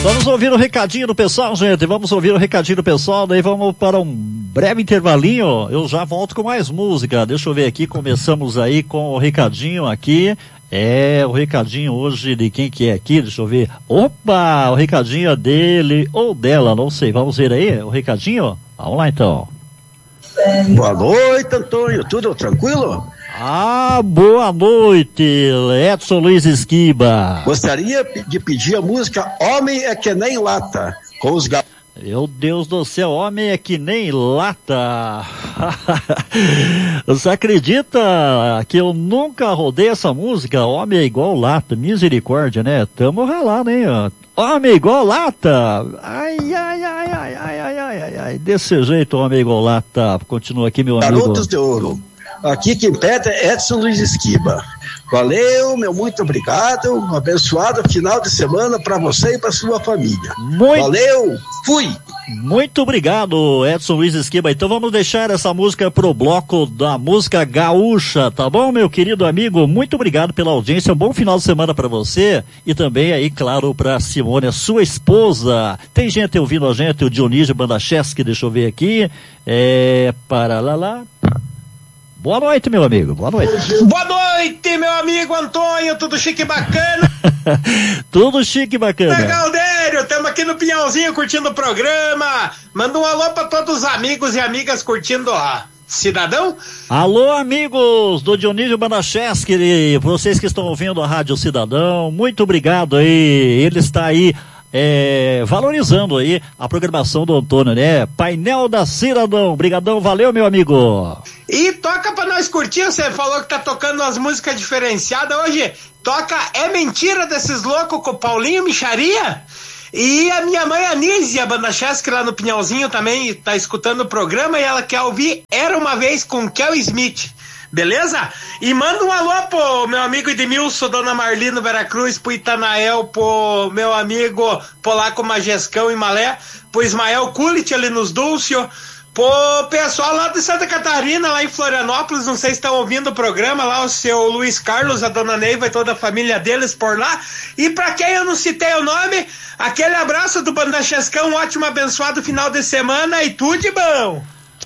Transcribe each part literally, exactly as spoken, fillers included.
Vamos ouvir o recadinho do pessoal, gente. Vamos ouvir o recadinho do pessoal. Daí vamos para um breve intervalinho. Eu já volto com mais música. Deixa eu ver aqui. Começamos aí com o recadinho aqui. É, o recadinho hoje de quem que é aqui? Deixa eu ver. Opa, o recadinho é dele ou dela, não sei. Vamos ver aí o recadinho? Vamos lá então. Boa noite, Antônio. Tudo tranquilo? Ah, boa noite, Edson Luiz Esquiba. Gostaria de pedir a música Homem é que nem lata, com os gatos. Meu Deus do céu, homem é que nem lata. Você acredita que eu nunca rodei essa música? Homem é igual lata, misericórdia, né? Tamo ralando, hein? Homem é igual lata. Ai, ai, ai, ai, ai, ai, ai, ai, ai. Desse jeito, homem é igual lata. Continua aqui, meu amigo. Garotos de Ouro. Aqui quem pede é Edson Luiz Esquiba. Valeu, meu muito obrigado. Um abençoado final de semana para você e para sua família. Muito... Valeu, fui. Muito obrigado, Edson Luiz Esquiba. Então vamos deixar essa música pro bloco da música gaúcha, tá bom, meu querido amigo? Muito obrigado pela audiência. Um bom final de semana para você e também aí, claro, para Simone, a sua esposa. Tem gente ouvindo a gente, o Dionísio Bandacheski, deixa eu ver aqui. É, para lá lá. Boa noite, meu amigo. Boa noite. Boa noite, meu amigo Antônio. Tudo chique e bacana? Tudo chique e bacana. Galdério, estamos aqui no Pinhalzinho curtindo o programa. Manda um alô para todos os amigos e amigas curtindo lá. Cidadão? Alô, amigos do Dionísio Bandacheski, vocês que estão ouvindo a Rádio Cidadão, muito obrigado aí. Ele está aí É, valorizando aí a programação do Antônio, né? Painel da Cidadão, brigadão, valeu, meu amigo. E toca pra nós curtir, você falou que tá tocando umas músicas diferenciadas hoje, toca É Mentira desses loucos com o Paulinho Micharia. E a minha mãe Anísia Bandacheski lá no Pinhalzinho também tá escutando o programa e ela quer ouvir Era Uma Vez com Kel Smith. Beleza? E manda um alô pro meu amigo Edmilson, Dona Marli no Veracruz, pro Itanael, pro meu amigo Polaco Majescão em Malé, pro Ismael Kulit ali nos Dúlcio, pro pessoal lá de Santa Catarina, lá em Florianópolis, não sei se estão ouvindo o programa, lá o seu Luiz Carlos, a Dona Neiva e toda a família deles por lá. E pra quem eu não citei o nome, aquele abraço do Bandachescão, um ótimo abençoado final de semana e tudo de bom.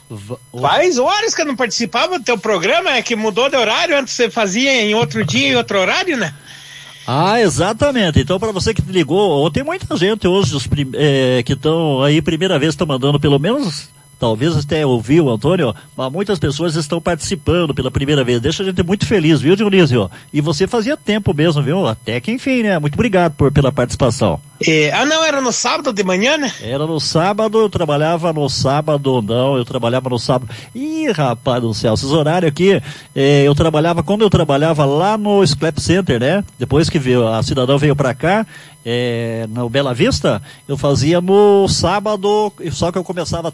Faz horas que eu não participava do teu programa, é que mudou de horário, antes você fazia em outro dia e outro horário, né? Ah, exatamente. Então, para você que ligou, tem muita gente hoje os prim- é, que estão aí, primeira vez, estão mandando pelo menos, talvez até ouviu, Antônio, mas muitas pessoas estão participando pela primeira vez. Deixa a gente muito feliz, viu, Dionísio? E você fazia tempo mesmo, viu? Até que enfim, né? Muito obrigado por, pela participação. É, ah, não, era no sábado de manhã, né? Era no sábado, eu trabalhava no sábado, não, eu trabalhava no sábado. Ih, rapaz do céu, esses horários aqui, é, eu trabalhava, quando eu trabalhava lá no Scrap Center, né? Depois que veio, a Cidadão veio pra cá, é, no Bela Vista, eu fazia no sábado, só que eu começava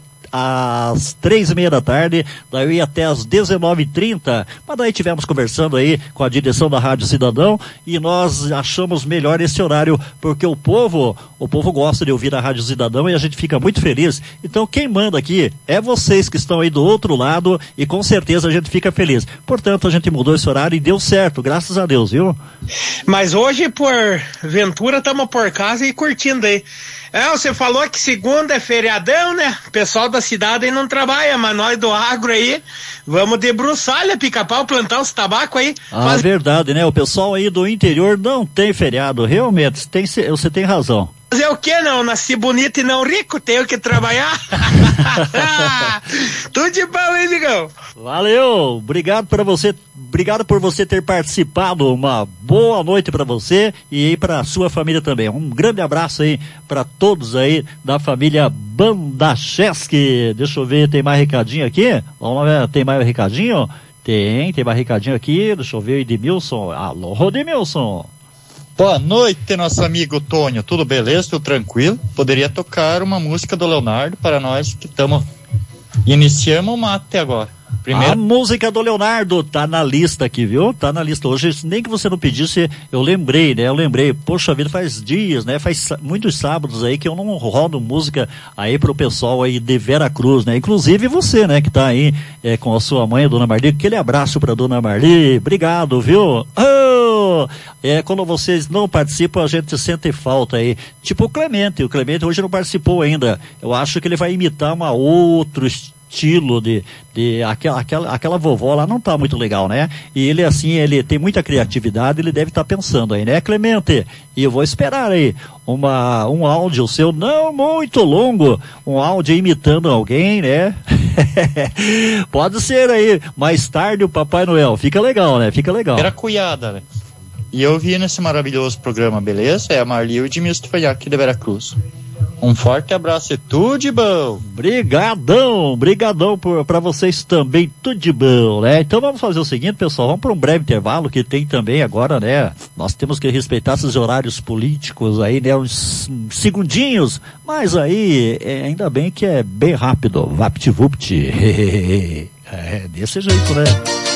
às três e meia da tarde, daí eu ia até às dezenove e trinta, mas daí tivemos conversando aí com a direção da Rádio Cidadão e nós achamos melhor esse horário, porque o povo, o povo gosta de ouvir a Rádio Cidadão e a gente fica muito feliz. Então quem manda aqui é vocês que estão aí do outro lado e com certeza a gente fica feliz. Portanto, a gente mudou esse horário e deu certo, graças a Deus, viu? Mas hoje, por ventura, estamos por casa e curtindo aí. É, você falou que segunda é feriadão, né? O pessoal da cidade aí não trabalha, mas nós do agro aí, vamos debruçar, né? Pica-pau, plantar os tabaco aí. Ah, mas... verdade, né? O pessoal aí do interior não tem feriado, realmente, tem, você tem razão. Fazer o que não? Nasci bonito e não rico, tenho que trabalhar. Tudo de bom, hein, amigão? Valeu, obrigado para você, obrigado por você ter participado, uma boa noite para você e aí para sua família também. Um grande abraço aí para todos aí da família Bandacheski. Deixa eu ver, tem mais recadinho aqui? Vamos ver, tem mais recadinho? Tem, tem mais recadinho aqui, deixa eu ver, Edmilson. Alô, Edmilson. Boa noite, nosso amigo Tônio. Tudo beleza? Tudo tranquilo? Poderia tocar uma música do Leonardo para nós que estamos... Iniciamos o mate agora. Primeiro... A música do Leonardo tá na lista aqui, viu? Tá na lista. Hoje, nem que você não pedisse, eu lembrei, né? Eu lembrei. Poxa vida, faz dias, né? Faz muitos sábados aí que eu não rodo música aí pro pessoal aí de Veracruz, né? Inclusive você, né? Que tá aí é, com a sua mãe, a Dona Marli. Aquele abraço pra Dona Marli. Obrigado, viu? Oh! quando, é, quando vocês não participam, a gente sente falta aí. Tipo o Clemente, o Clemente hoje não participou ainda. Eu acho que ele vai imitar uma outro estilo de, de aquela, aquela, aquela vovó lá não tá muito legal, né? E ele assim, ele tem muita criatividade, ele deve estar tá pensando aí, né, Clemente? E eu vou esperar aí uma, um áudio seu, não muito longo, um áudio imitando alguém, né? Pode ser aí, mais tarde o Papai Noel, fica legal, né? Fica legal. Era cunhada, né? E eu vi nesse maravilhoso programa, beleza? É a Marli e o Edmilson aqui de Veracruz. Um forte abraço e tudo de bom. Brigadão, brigadão por, pra vocês também, tudo de bom, né? Então vamos fazer o seguinte, pessoal, vamos para um breve intervalo que tem também agora, né? Nós temos que respeitar esses horários políticos aí, né? Uns segundinhos, mas aí é, ainda bem que é bem rápido. Vapt-vupt. É desse jeito, né?